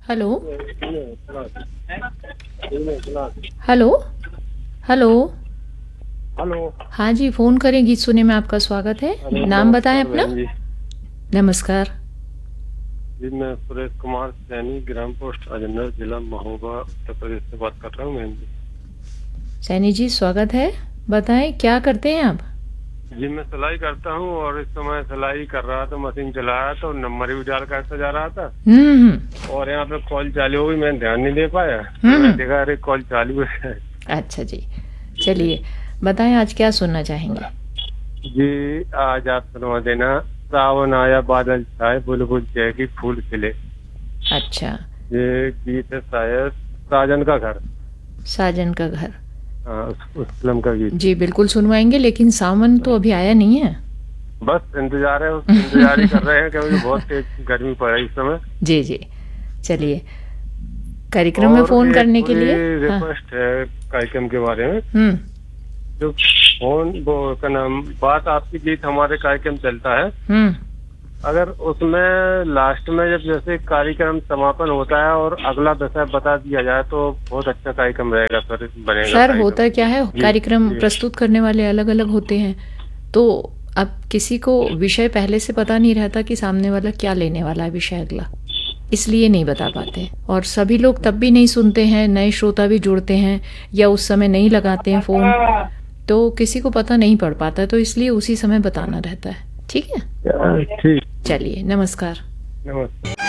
Hello hello hello. Hello. हाँ जी, phone करें गीत सुने में आपका स्वागत है। हेलो, नाम बताएं नमस्कार अपना। बहन जी। नमस्कार। जी मैं सुरेश कुमार सैनी, ग्राम पोस्ट राजेंद्र, जिला महोबा, उत्तर प्रदेश से बात कर रहा हूँ बहन जी। सैनी जी स्वागत है। बताएं क्या करते हैं आप। जी मैं सिलाई करता हूँ और इस समय सिलाई कर रहा था, मशीन चलाया तो नंबर भी डाल कर सजा रहा था हम्म। और यहाँ पे कॉल चालू हो गई, मैं ध्यान नहीं दे पाया तो मैं हम्म। देखा अरे कॉल चालू है। अच्छा जी, चलिए बताएं आज क्या सुनना चाहेंगे। जी आज आप सुनवा देना, सावन आया बादल छाए बुलबुल चहकी फूल खिले। अच्छा। ये गीत है शायद साजन का घर। साजन का घर। हाँ, उस फिल्म का गीत है। जी बिल्कुल सुनवाएंगे, लेकिन सावन तो अभी आया नहीं है। बस इंतजार है, उसकी इंतजार ही कर रहे हैं क्योंकि बहुत तेज गर्मी पड़ रही है इस समय। जी जी, चलिए कार्यक्रम में और फोन एक करने के थोड़ी लिए। हाँ। रिक्वेस्ट है कार्यक्रम के बारे में। हम्म। जो फोन वो का नाम बात आपकी गीत हमारे कार्यक्रम चलता है, हम्म। अगर उसमें लास्ट में जब जैसे कार्यक्रम समापन होता है और अगला विषय बता दिया जाए तो बहुत अच्छा कार्यक्रम रहेगा, फिर बनेगा सर कार्यक्रम। होता क्या है, जी कार्यक्रम जी। प्रस्तुत करने वाले अलग अलग होते हैं, तो अब किसी को विषय पहले से पता नहीं रहता कि सामने वाला क्या लेने वाला है विषय अगला, इसलिए नहीं बता पाते। और सभी लोग तब भी नहीं सुनते हैं, नए श्रोता भी जुड़ते हैं या उस समय नहीं लगाते हैं फोन, तो किसी को पता नहीं पड़ पाता, तो इसलिए उसी समय बताना रहता है। ठीक है, ठीक। चलिए नमस्कार। नमस्ते।